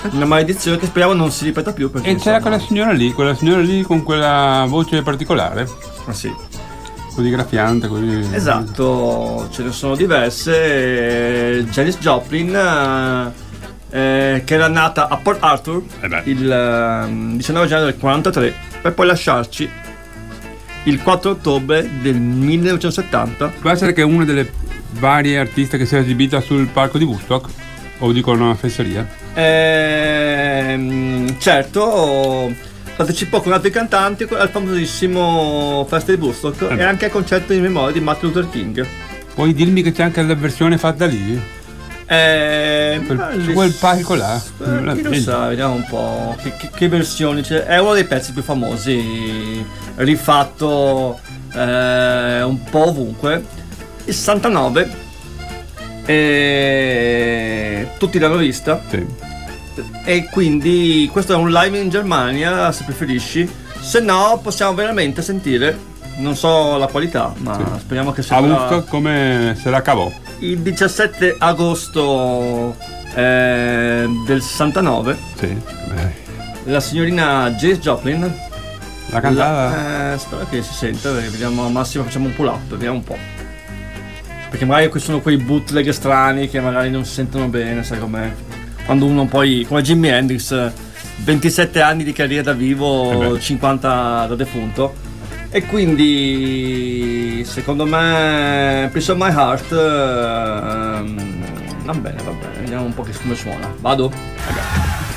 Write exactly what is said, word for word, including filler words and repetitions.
una maledizione che speriamo non si ripeta più. E c'era insomma... quella signora lì, quella signora lì con quella voce particolare. Ah sì. Così graffiante, così... Esatto, ce ne sono diverse. Janis Joplin, eh, che era nata a Port Arthur eh il eh, diciannove gennaio del quarantatré, per poi lasciarci il quattro ottobre del millenovecentosettanta. Può essere che è una delle varie artiste che si è esibita sul palco di Woodstock? O dico una fesseria? Eh, certo, partecipò con altri cantanti al famosissimo Festival di Woodstock eh. e anche al concerto in memoria di Martin Luther King. Puoi dirmi che c'è anche la versione fatta lì? Eh, quel, su quel palco là? Eh, chi lo sa, vediamo un po' che, che, che versioni c'è. È uno dei pezzi più famosi, rifatto eh, un po' ovunque. Il sessantanove, e tutti l'hanno vista. Sì. E quindi questo è un live in Germania, se preferisci. Se no possiamo veramente sentire, non so la qualità, ma sì, speriamo che sia a Woodstock come se la cavò. Il diciassette agosto eh, del sessantanove. Sì. La signorina Janis Joplin la cantava. La, eh, spero che si senta, vediamo, al massimo facciamo un pull up, vediamo un po'. Perché magari qui sono quei bootleg strani che magari non si sentono bene, sai com'è? Quando uno poi, come Jimi Hendrix, ventisette anni di carriera da vivo, eh cinquanta da defunto. E quindi, secondo me, Piece of My Heart, ehm, va bene, va bene, vediamo un po' che come suona. Vado? Ragazzi.